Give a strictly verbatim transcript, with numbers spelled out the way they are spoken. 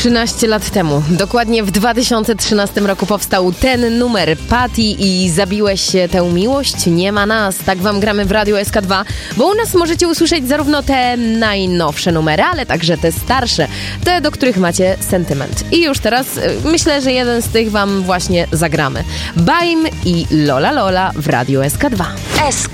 trzynaście lat temu, dokładnie w dwa tysiące trzynastym roku powstał ten numer. Patty i Zabiłeś się tę miłość, nie ma nas. Tak wam gramy w Radiu S K dwa, bo u nas możecie usłyszeć zarówno te najnowsze numery, ale także te starsze, te, do których macie sentyment. I już teraz y, myślę, że jeden z tych wam właśnie zagramy. Baim i Lola Lola w Radiu S K dwa. S K